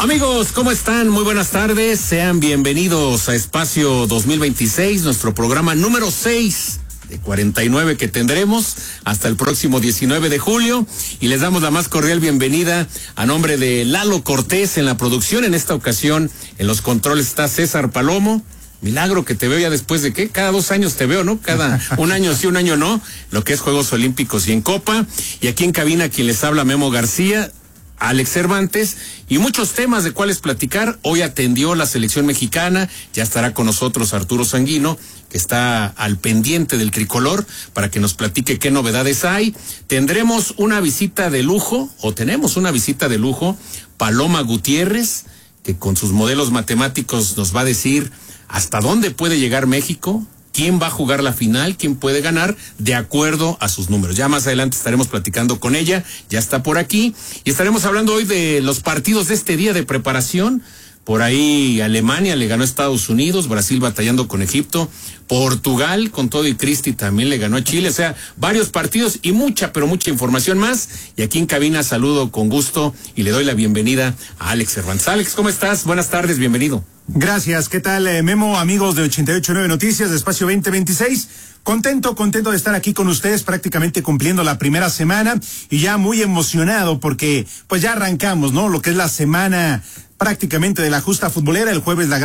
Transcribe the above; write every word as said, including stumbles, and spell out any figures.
Amigos, ¿cómo están? Muy buenas tardes. Sean bienvenidos a Espacio dos mil veintiséis, nuestro programa número seis de cuarenta y nueve que tendremos hasta el próximo diecinueve de julio. Y les damos la más cordial bienvenida a nombre de Lalo Cortés en la producción. En esta ocasión, en los controles está César Palomo. Milagro que te veo ya después de qué, cada dos años te veo, ¿no? Cada un año sí, un año no, lo que es Juegos Olímpicos y en Copa. Y aquí en cabina quien les habla, Memo García, Alex Cervantes, y muchos temas de cuáles platicar. Hoy atendió la selección mexicana, ya estará con nosotros Arturo Sanguino, que está al pendiente del tricolor, para que nos platique qué novedades hay. Tendremos una visita de lujo, o tenemos una visita de lujo, Paloma Gutiérrez, que con sus modelos matemáticos nos va a decir hasta dónde puede llegar México, quién va a jugar la final, quién puede ganar, de acuerdo a sus números. Ya más adelante estaremos platicando con ella, ya está por aquí, y estaremos hablando hoy de los partidos de este día de preparación. Por ahí Alemania le ganó a Estados Unidos, Brasil batallando con Egipto, Portugal con todo y Cristi también le ganó a Chile, o sea, varios partidos y mucha, pero mucha información más. Y aquí en cabina saludo con gusto y le doy la bienvenida a Alex Cervantes. Alex, ¿cómo estás? Buenas tardes, bienvenido. Gracias, ¿qué tal, eh, Memo? Amigos de ochenta y ocho punto nueve Noticias de Espacio veinte veintiséis. Contento, contento de estar aquí con ustedes, prácticamente cumpliendo la primera semana y ya muy emocionado porque pues ya arrancamos, ¿no? Lo que es la semana prácticamente de la justa futbolera. El jueves la